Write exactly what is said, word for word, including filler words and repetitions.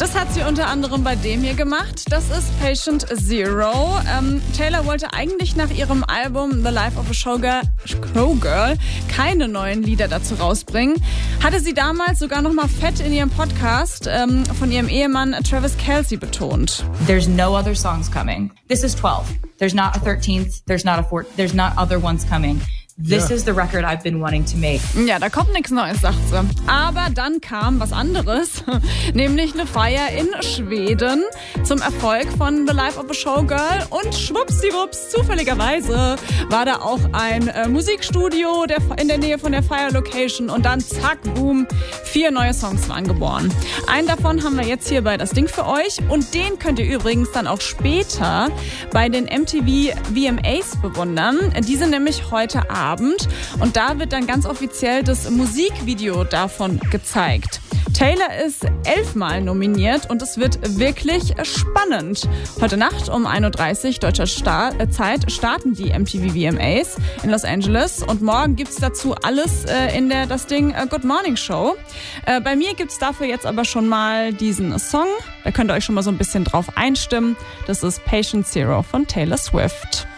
Das hat sie unter anderem bei dem hier gemacht. Das ist Patient Zero. Ähm, Taylor wollte eigentlich nach ihrem Album The Life of a Showgirl, Showgirl keine neuen Lieder dazu rausbringen. Hatte sie damals sogar noch mal fett in ihrem Podcast ähm, von ihrem Ehemann Travis Kelce betont. There's no other songs coming. This is twelve. There's not a thirteenth. There's not a fourth. There's not other ones coming. This yeah. is the record I've been wanting to make. Ja, da kommt nichts Neues, sagt sie. Aber dann kam was anderes, nämlich eine Feier in Schweden zum Erfolg von The Life of a Showgirl. Und schwuppsiwupps, zufälligerweise war da auch ein äh, Musikstudio der, in der Nähe von der Fire Location. Und dann zack, boom, vier neue Songs waren geboren. Einen davon haben wir jetzt hier bei Das Ding für euch. Und den könnt ihr übrigens dann auch später bei den M T V V M As bewundern. Die sind nämlich heute Abend. Und da wird dann ganz offiziell das Musikvideo davon gezeigt. Taylor ist elfmal nominiert und es wird wirklich spannend. Heute Nacht um ein Uhr dreißig deutscher Start, äh, Zeit starten die M T V V M As in Los Angeles und morgen gibt's dazu alles äh, in der Das Ding äh, Good Morning Show. Äh, bei mir gibt's dafür jetzt aber schon mal diesen Song. Da könnt ihr euch schon mal so ein bisschen drauf einstimmen. Das ist Patient Zero von Taylor Swift.